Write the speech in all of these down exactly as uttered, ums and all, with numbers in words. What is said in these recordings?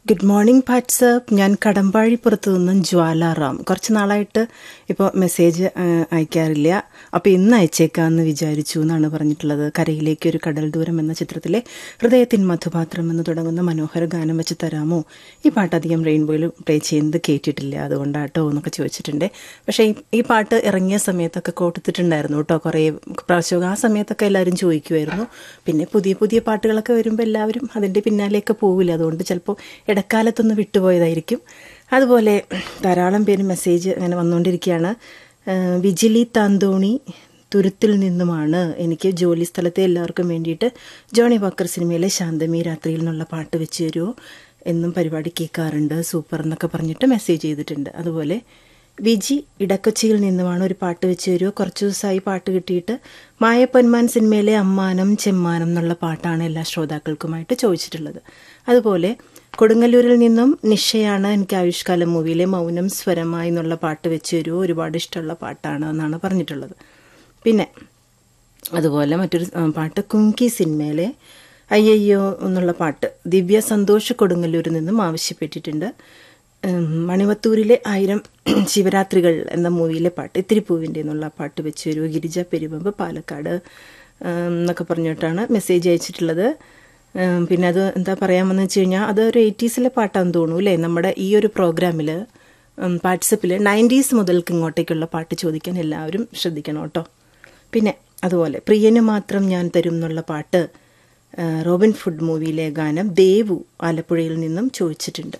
Good morning WhatsApp. ഞാൻ കടമ്പാഴിപ്പുറത്ത് നിന്നും ജ്വാലാറാം. കുറച്ച് നാളായിട്ട് ഇപ്പോൾ മെസ്സേജ് അയക്കാറില്ല. അപ്പോൾ ഇന്ന് അയച്ചേക്കാമെന്ന് വിചാരിച്ചു എന്നാണ് പറഞ്ഞിട്ടുള്ളത്. കരയിലേക്ക് ഒരു കടൽ ദൂരം എന്ന ചിത്രത്തിലെ ഹൃദയത്തിൻ മധുപാത്രം എന്ന് തുടങ്ങുന്ന മനോഹര ഗാനം വെച്ച് തരാമോ? ഈ പാട്ട് അധികം റെയിൻബോയിൽ പ്ലേ ചെയ്യുന്നത് കേട്ടിട്ടില്ല, അതുകൊണ്ടാട്ടോ എന്നൊക്കെ ചോദിച്ചിട്ടുണ്ട്. പക്ഷേ ഈ പാട്ട് ഇറങ്ങിയ സമയത്തൊക്കെ കൊടുത്തിട്ടുണ്ടായിരുന്നു കേട്ടോ, കുറേ പ്രാവശ്യം. ആ സമയത്തൊക്കെ എല്ലാവരും ചോദിക്കുമായിരുന്നു. പിന്നെ പുതിയ പുതിയ പാട്ടുകളൊക്കെ വരുമ്പോൾ എല്ലാവരും അതിൻ്റെ പിന്നാലെയൊക്കെ പോവില്ല. അതുകൊണ്ട് ചിലപ്പോൾ ഇടക്കാലത്തൊന്ന് വിട്ടുപോയതായിരിക്കും. അതുപോലെ ധാരാളം പേര് മെസ്സേജ് അങ്ങനെ വന്നുകൊണ്ടിരിക്കുകയാണ്. വിജിലി താന്തോണി തുരുത്തിൽ നിന്നുമാണ്. എനിക്ക് ജോലി സ്ഥലത്തെ എല്ലാവർക്കും വേണ്ടിയിട്ട് ജോണി വാക്കർ സിനിമയിലെ ശാന്തമി രാത്രിയിൽ നിന്നുള്ള പാട്ട് വെച്ച് തരുമോ എന്നും പരിപാടി കേൾക്കാറുണ്ട്, സൂപ്പർ എന്നൊക്കെ പറഞ്ഞിട്ട് മെസ്സേജ് ചെയ്തിട്ടുണ്ട്. അതുപോലെ വിജി ഇടക്കൊച്ചിയിൽ നിന്നുമാണ് ഒരു പാട്ട് വെച്ച് തരുമോ, കുറച്ച് ദിവസമായി പാട്ട് കിട്ടിയിട്ട്. മായപ്പൊന്മാൻ സിനിമയിലെ അമ്മാനം ചെമ്മാനം എന്നുള്ള പാട്ടാണ് എല്ലാ ശ്രോതാക്കൾക്കുമായിട്ട് ചോദിച്ചിട്ടുള്ളത്. അതുപോലെ കൊടുങ്ങല്ലൂരിൽ നിന്നും നിഷയാണ് എനിക്ക് ആയുഷ്കാലം മൂവിയിലെ മൗനം സ്വരമായി എന്നുള്ള പാട്ട് വെച്ച് തരുമോ, ഒരുപാട് ഇഷ്ടമുള്ള പാട്ടാണ് എന്നാണ് പറഞ്ഞിട്ടുള്ളത്. പിന്നെ അതുപോലെ മറ്റൊരു പാട്ട് കുങ്കി സിനിമയിലെ അയ്യയ്യോ എന്നുള്ള പാട്ട് ദിവ്യ സന്തോഷ് കൊടുങ്ങല്ലൂരിൽ നിന്നും ആവശ്യപ്പെട്ടിട്ടുണ്ട്. മണിവത്തൂരിലെ ആയിരം ശിവരാത്രികൾ എന്ന മൂവിയിലെ പാട്ട് ഇത്തിരി പൂവിൻ്റെ എന്നുള്ള പാട്ട് വെച്ച് തരുമോ, ഗിരിജ പെരുവമ്പ് പാലക്കാട് എന്നൊക്കെ പറഞ്ഞിട്ടാണ് മെസ്സേജ് അയച്ചിട്ടുള്ളത്. പിന്നെ അത് എന്താ പറയാമെന്ന് വെച്ച് കഴിഞ്ഞാൽ അത് ഒരു എയ്റ്റീസിലെ പാട്ടാന്ന് തോന്നുന്നു അല്ലേ. നമ്മുടെ ഈ ഒരു പ്രോഗ്രാമിൽ വാട്സപ്പിൽ നയൻറ്റീസ് മുതൽക്ക് ഇങ്ങോട്ടേക്കുള്ള പാട്ട് ചോദിക്കാൻ എല്ലാവരും ശ്രദ്ധിക്കണം കേട്ടോ. പിന്നെ അതുപോലെ പ്രിയന് മാത്രം ഞാൻ തരും എന്നുള്ള പാട്ട് റോബിൻ ഫുഡ് മൂവിയിലെ ഗാനം ദേവു ആലപ്പുഴയിൽ നിന്നും ചോദിച്ചിട്ടുണ്ട്.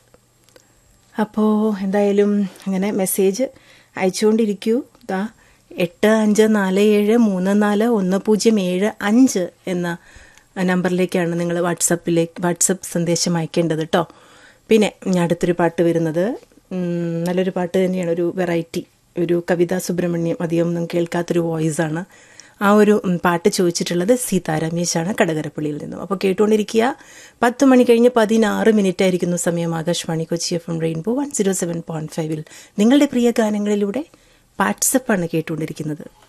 അപ്പോൾ എന്തായാലും അങ്ങനെ മെസ്സേജ് അയച്ചുകൊണ്ടിരിക്കൂ. ദാ എട്ട് അഞ്ച് നാല് ഏഴ് മൂന്ന് നാല് ഒന്ന് പൂജ്യം ഏഴ് അഞ്ച് എന്ന നമ്പറിലേക്കാണ് നിങ്ങൾ വാട്സപ്പിലേക്ക് വാട്സപ്പ് സന്ദേശം അയക്കേണ്ടത് കേട്ടോ. പിന്നെ ഞാൻ അടുത്തൊരു പാട്ട് വരുന്നത് നല്ലൊരു പാട്ട് തന്നെയാണ്, ഒരു വെറൈറ്റി, ഒരു കവിതാ സുബ്രഹ്മണ്യം, അധികം ഒന്നും കേൾക്കാത്തൊരു വോയിസാണ്. ആ ഒരു പാട്ട് ചോദിച്ചിട്ടുള്ളത് സീതാ രമേശാണ് കടകരപ്പള്ളിയിൽ നിന്നും. അപ്പോൾ കേട്ടുകൊണ്ടിരിക്കുക. പത്ത് മണി കഴിഞ്ഞ് പതിനാറ് മിനിറ്റ് ആയിരിക്കുന്നു സമയം. Akashvani Kochi F M rainbow one zero seven point ഫൈവിൽ നിങ്ങളുടെ പ്രിയ ഗാനങ്ങളിലൂടെ വാട്സപ്പാണ് കേട്ടുകൊണ്ടിരിക്കുന്നത്.